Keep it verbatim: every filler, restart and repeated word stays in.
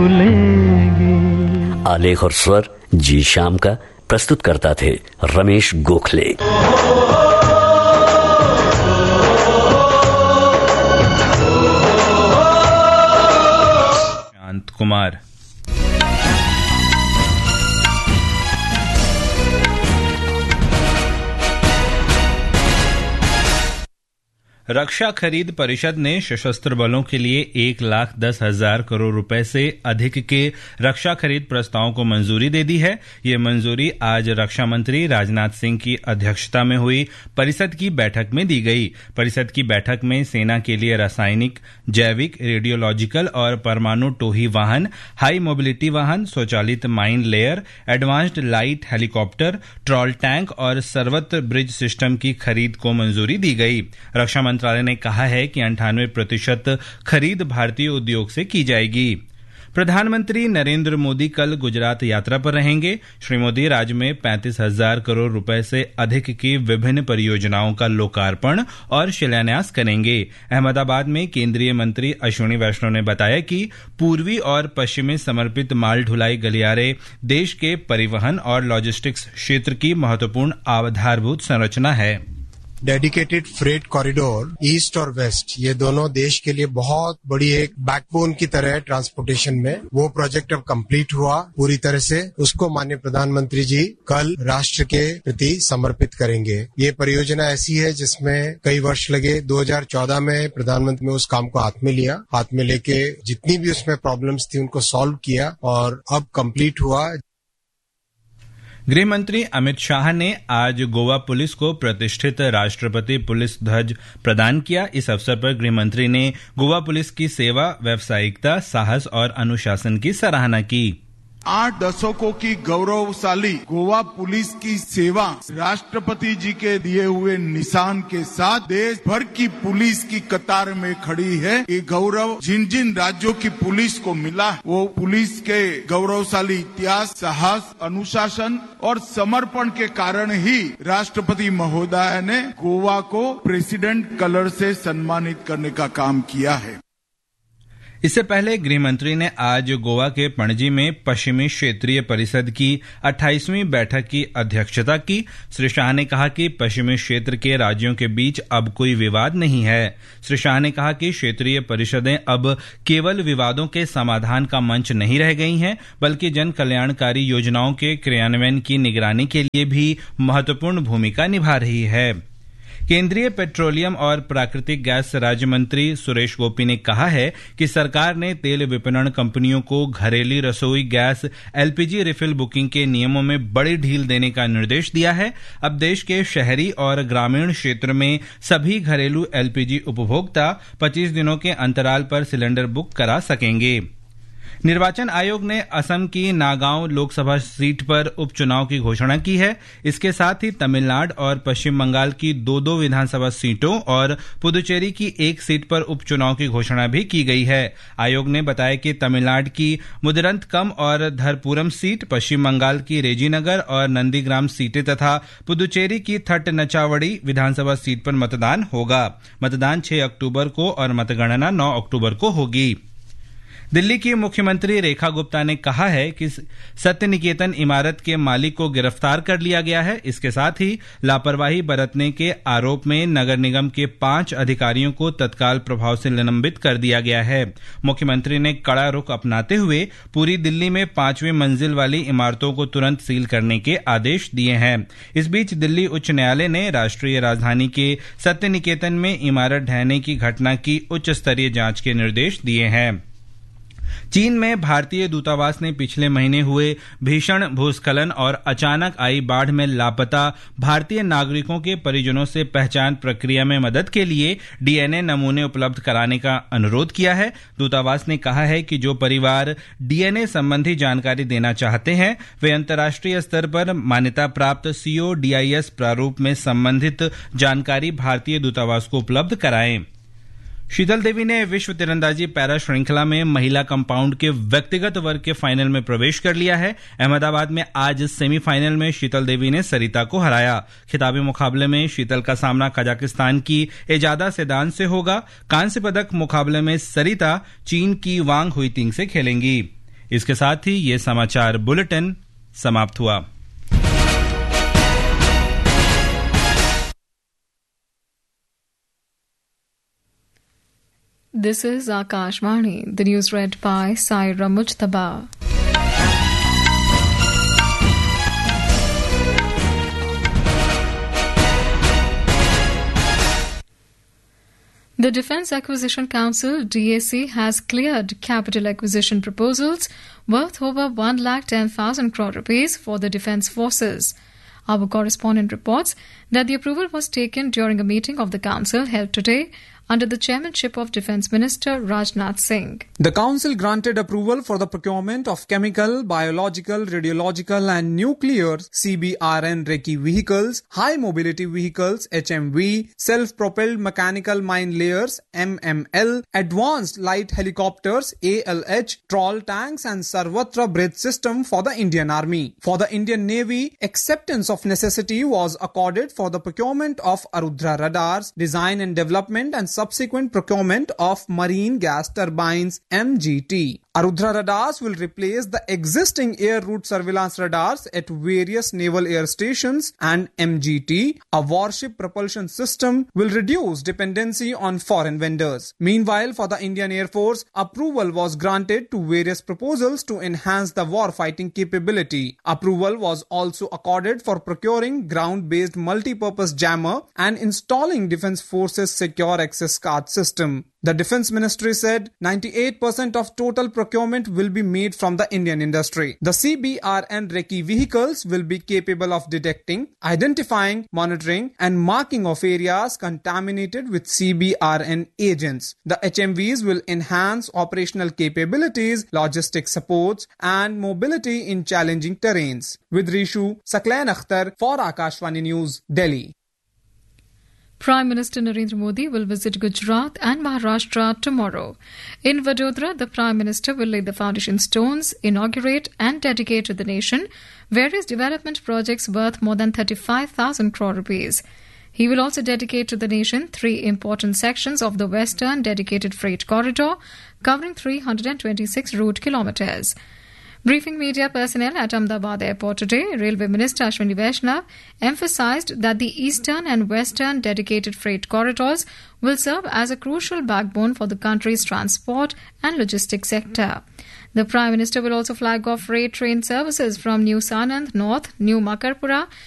आलेख और स्वर जी शाम का प्रस्तुत करता थे रमेश गोखले। शांत कुमार। रक्षा खरीद परिषद ने सशस्त्र बलों के लिए एक लाख दस हजार करोड़ रुपए से अधिक के रक्षा खरीद प्रस्तावों को मंजूरी दे दी है। ये मंजूरी आज रक्षा मंत्री राजनाथ सिंह की अध्यक्षता में हुई परिषद की बैठक में दी गई। परिषद की बैठक में सेना के लिए रासायनिक, जैविक, रेडियोलॉजिकल और परमाणु टोही वाहन, हाई मोबिलिटी वाहन, स्वचालित mine layer, advanced light helicopter, troll tank और सर्वत्र ब्रिज सिस्टम की खरीद को मंजूरी दी गई। रक्षा मंत्रालय ने कहा है कि अंठानवे प्रतिशत खरीद भारतीय उद्योग से की जाएगी। प्रधानमंत्री नरेंद्र मोदी कल गुजरात यात्रा पर रहेंगे। श्री मोदी राज्य में पैंतीस हजार करोड़ रुपए से अधिक की विभिन्न परियोजनाओं का लोकार्पण और शिलान्यास करेंगे। अहमदाबाद में केंद्रीय मंत्री अश्विनी वैष्णव ने बताया कि पूर्वी और पश्चिमी समर्पित माल ढुलाई गलियारे देश के परिवहन और लॉजिस्टिक्स क्षेत्र की महत्वपूर्ण आधारभूत संरचना है। डेडिकेटेड फ्रेट कॉरिडोर ईस्ट और वेस्ट, ये दोनों देश के लिए बहुत बड़ी एक बैकबोन की तरह है ट्रांसपोर्टेशन में। वो प्रोजेक्ट अब कंप्लीट हुआ पूरी तरह से, उसको माननीय प्रधानमंत्री जी कल राष्ट्र के प्रति समर्पित करेंगे। ये परियोजना ऐसी है जिसमें कई वर्ष लगे। दो हज़ार चौदह में प्रधानमंत्री ने उस काम को हाथ में लिया, हाथ में लेके जितनी भी उसमें प्रॉब्लम्स थी उनको सॉल्व किया और अब कंप्लीट हुआ। गृह मंत्री अमित शाह ने आज गोवा पुलिस को प्रतिष्ठित राष्ट्रपति पुलिस ध्वज प्रदान किया। इस अवसर पर गृह मंत्री ने गोवा पुलिस की सेवा, व्यावसायिकता, साहस और अनुशासन की सराहना की। आठ दशकों की गौरवशाली गोवा पुलिस की सेवा राष्ट्रपति जी के दिए हुए निशान के साथ देश भर की पुलिस की कतार में खड़ी है। ये गौरव जिन जिन राज्यों की पुलिस को मिला, वो पुलिस के गौरवशाली इतिहास, साहस, अनुशासन और समर्पण के कारण ही राष्ट्रपति महोदय ने गोवा को प्रेसिडेंट कलर से सम्मानित करने का काम किया है। इससे पहले गृह मंत्री ने आज गोवा के पणजी में पश्चिमी क्षेत्रीय परिषद की अट्ठाईसवीं बैठक की अध्यक्षता की। श्री शाह ने कहा कि पश्चिमी क्षेत्र के राज्यों के बीच अब कोई विवाद नहीं है। श्री शाह ने कहा कि क्षेत्रीय परिषदें अब केवल विवादों के समाधान का मंच नहीं रह गई हैं, बल्कि जन कल्याणकारी योजनाओं के क्रियान्वयन की निगरानी के लिए भी महत्वपूर्ण भूमिका निभा रही है। केंद्रीय पेट्रोलियम और प्राकृतिक गैस राज्य मंत्री सुरेश गोपी ने कहा है कि सरकार ने तेल विपणन कंपनियों को घरेलू रसोई गैस एलपीजी रिफिल बुकिंग के नियमों में बड़ी ढील देने का निर्देश दिया है। अब देश के शहरी और ग्रामीण क्षेत्र में सभी घरेलू एलपीजी उपभोक्ता पच्चीस दिनों के अंतराल पर सिलेंडर बुक करा सकेंगे। निर्वाचन आयोग ने असम की नागांव लोकसभा सीट पर उपचुनाव की घोषणा की है। इसके साथ ही तमिलनाडु और पश्चिम बंगाल की दो दो विधानसभा सीटों और पुदुचेरी की एक सीट पर उपचुनाव की घोषणा भी की गई है। आयोग ने बताया कि तमिलनाडु की मुदिरंतकम और धरपुरम सीट, पश्चिम बंगाल की रेजीनगर और नंदीग्राम सीटें तथा पुदुचेरी की थट्टनचावड़ी विधानसभा सीट पर मतदान होगा। मतदान छह अक्टूबर को और मतगणना नौ अक्टूबर को होगी। दिल्ली की मुख्यमंत्री रेखा गुप्ता ने कहा है कि सत्य निकेतन इमारत के मालिक को गिरफ्तार कर लिया गया है। इसके साथ ही लापरवाही बरतने के आरोप में नगर निगम के पांच अधिकारियों को तत्काल प्रभाव से निलंबित कर दिया गया है। मुख्यमंत्री ने कड़ा रुख अपनाते हुए पूरी दिल्ली में पांचवीं मंजिल वाली इमारतों को तुरंत सील करने के आदेश दिए हैं। इस बीच दिल्ली उच्च न्यायालय ने राष्ट्रीय राजधानी के सत्य निकेतन में इमारत ढहने की घटना की उच्च स्तरीय जांच के निर्देश दिए हैं। चीन में भारतीय दूतावास ने पिछले महीने हुए भीषण भूस्खलन और अचानक आई बाढ़ में लापता भारतीय नागरिकों के परिजनों से पहचान प्रक्रिया में मदद के लिए डीएनए नमूने उपलब्ध कराने का अनुरोध किया है। दूतावास ने कहा है कि जो परिवार डीएनए संबंधी जानकारी देना चाहते हैं, वे अंतर्राष्ट्रीय स्तर पर मान्यता प्राप्त सीओ डीआईएस प्रारूप में संबंधित जानकारी भारतीय दूतावास को उपलब्ध कराएं। शीतल देवी ने विश्व तीरंदाजी पैरा श्रृंखला में महिला कंपाउंड के व्यक्तिगत वर्ग के फाइनल में प्रवेश कर लिया है। अहमदाबाद में आज सेमीफाइनल में शीतल देवी ने सरिता को हराया। खिताबी मुकाबले में शीतल का सामना कजाकिस्तान की एजादा सेदान से होगा। कांस्य पदक मुकाबले में सरिता चीन की वांग हुईतिंग से खेलेंगी। इसके साथ ही ये समाचार बुलेटिन समाप्त हुआ। This is Akashvani, the news read by Saira Mujtaba. The Defence Acquisition Council D A C has cleared capital acquisition proposals worth over one lakh ten thousand crore rupees for the defence forces. Our correspondent reports that the approval was taken during a meeting of the council held today under the chairmanship of Defence Minister Rajnath Singh. The council granted approval for the procurement of chemical, biological, radiological and nuclear C B R N Recce vehicles, high mobility vehicles H M V, self-propelled mechanical mine layers M M L, advanced light helicopters A L H, trawl tanks and Sarvatra bridge system for the Indian Army. For the Indian Navy, acceptance of necessity was accorded for the procurement of Arudhra radars, design and development and subsequent procurement of marine gas turbines M G T. Arudhra radars will replace the existing air route surveillance radars at various naval air stations, and M G T, a warship propulsion system, will reduce dependency on foreign vendors. Meanwhile, for the Indian Air Force, approval was granted to various proposals to enhance the war-fighting capability. Approval was also accorded for procuring ground-based multi-purpose jammer and installing Defence Forces Secure Access Card system. The Defence Ministry said ninety-eight percent of total procurement will be made from the Indian industry. The C B R N Recce vehicles will be capable of detecting, identifying, monitoring and marking of areas contaminated with C B R N agents. The H M Vs will enhance operational capabilities, logistic supports and mobility in challenging terrains. With Rishu, Saklain Akhtar for Akashvani News, Delhi. Prime Minister Narendra Modi will visit Gujarat and Maharashtra tomorrow. In Vadodara, the Prime Minister will lay the foundation stones, inaugurate and dedicate to the nation various development projects worth more than thirty-five thousand crore rupees. He will also dedicate to the nation three important sections of the Western Dedicated Freight Corridor, covering three hundred twenty-six route kilometres. Briefing media personnel at Ahmedabad Airport today, Railway Minister Ashwini Vaishnav emphasised that the Eastern and Western dedicated freight corridors will serve as a crucial backbone for the country's transport and logistics sector. The Prime Minister will also flag off freight train services from New Sanand, North, New Makarpura